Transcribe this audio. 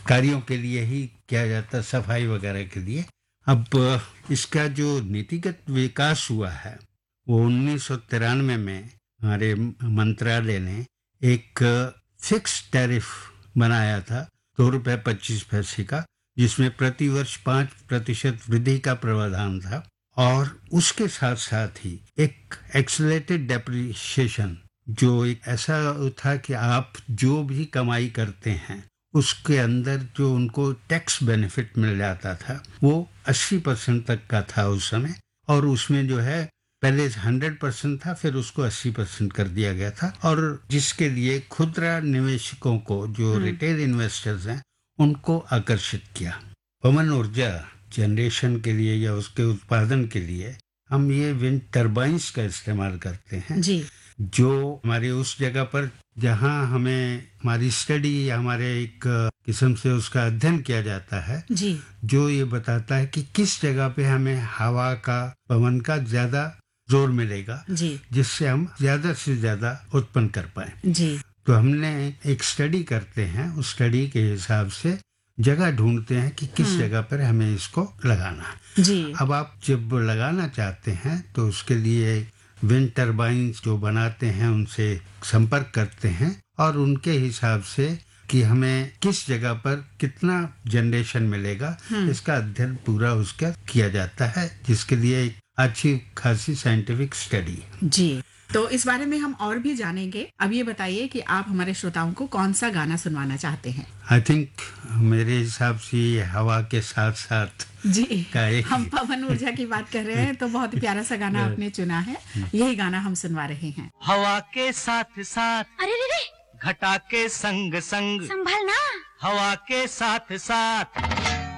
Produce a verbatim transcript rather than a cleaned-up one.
कार्यों के लिए ही किया जाता, सफाई वगैरह के लिए। अब इसका जो नीतिगत विकास हुआ है वो उन्नीस सौ तिरानवे में हमारे मंत्रालय ने एक फिक्स टैरिफ बनाया था, दो रुपए पच्चीस पैसे का, जिसमें प्रति वर्ष पांच प्रतिशत वृद्धि का प्रावधान था। और उसके साथ साथ ही एक एक्सेलरेटेड डेप्रिसिएशन, जो एक ऐसा था कि आप जो भी कमाई करते हैं उसके अंदर जो उनको टैक्स बेनिफिट मिल जाता था वो अस्सी परसेंट तक का था उस समय। और उसमें जो है पहले हंड्रेड परसेंट था, फिर उसको अस्सी परसेंट कर दिया गया था, और जिसके लिए खुदरा निवेशकों को, जो रिटेल इन्वेस्टर्स हैं, उनको आकर्षित किया। पवन ऊर्जा जनरेशन के लिए या उसके उत्पादन के लिए हम ये विंड टर्बाइन्स का इस्तेमाल करते हैं जी। जो हमारे उस जगह पर जहां हमें हमारी स्टडी या हमारे एक किस्म से उसका अध्ययन किया जाता है जी। जो ये बताता है कि किस जगह पे हमें हवा का, पवन का ज्यादा जोर मिलेगा जी। जिससे हम ज्यादा से ज्यादा उत्पन्न कर पाए। जी। तो हमने एक स्टडी करते हैं, उस स्टडी के हिसाब से जगह ढूंढते हैं कि किस जगह पर हमें इसको लगाना है। जी। अब आप जब लगाना चाहते हैं तो उसके लिए विंड टर्बाइन्स जो बनाते हैं उनसे संपर्क करते हैं और उनके हिसाब से कि हमें किस जगह पर कितना जनरेशन मिलेगा इसका अध्ययन पूरा उसका किया जाता है, जिसके लिए एक अच्छी खासी साइंटिफिक स्टडी। जी, तो इस बारे में हम और भी जानेंगे। अब ये बताइए कि आप हमारे श्रोताओं को कौन सा गाना सुनवाना चाहते हैं? आई थिंक मेरे हिसाब से ये हवा के साथ साथ जी, एक... हम पवन ऊर्जा की बात कर रहे हैं तो बहुत प्यारा सा गाना आपने चुना है, यही गाना हम सुनवा रहे हैं। हवा के साथ साथ, अरे रे रे, घटा के संग संग, संभलना, हवा के साथ साथ